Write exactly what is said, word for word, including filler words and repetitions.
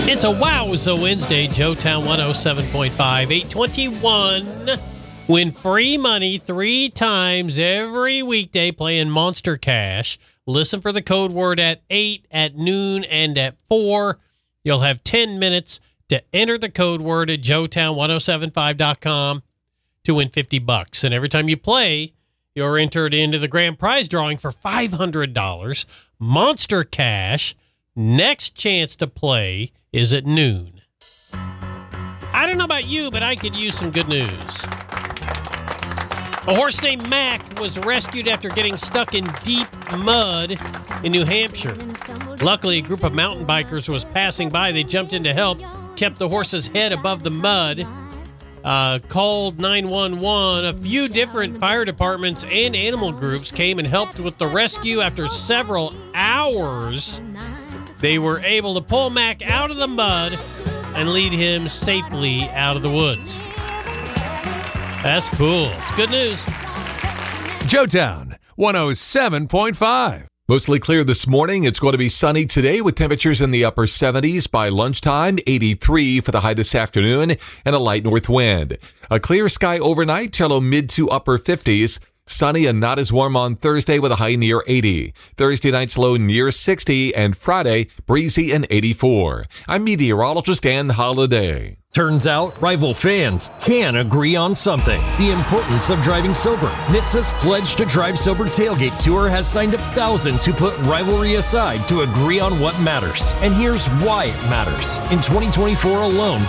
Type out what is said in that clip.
It's a Wowza Wednesday, Joetown one oh seven point five, eight twenty-one. Win free money three times every weekday playing Monster Cash. Listen for the code word at eight, at noon, and at four. You'll have ten minutes to enter the code word at joetown ten seventy-five dot com to win fifty bucks. And every time you play, you're entered into the grand prize drawing for five hundred dollars. Monster Cash. Next chance to play is at noon. I don't know about you, but I could use some good news. A horse named Mac was rescued after getting stuck in deep mud in New Hampshire. Luckily, a group of mountain bikers was passing by. They jumped in to help, kept the horse's head above the mud, uh, called nine one one. A few different fire departments and animal groups came and helped with the rescue. After several hours, they were able to pull Mac out of the mud and lead him safely out of the woods. That's cool. It's good news. Joetown one oh seven point five. Mostly clear this morning. It's going to be sunny today with temperatures in the upper seventies by lunchtime, eighty-three for the high this afternoon, and a light north wind. A clear sky overnight, shallow mid to upper fifties. Sunny and not as warm on Thursday with a high near eighty. Thursday night's low near sixty, and Friday breezy and eighty-four. I'm meteorologist Dan Holliday. Turns out, rival fans can agree on something. The importance of driving sober. N H T S A's Pledge to Drive Sober Tailgate Tour has signed up thousands who put rivalry aside to agree on what matters. And here's why it matters. In twenty twenty-four alone,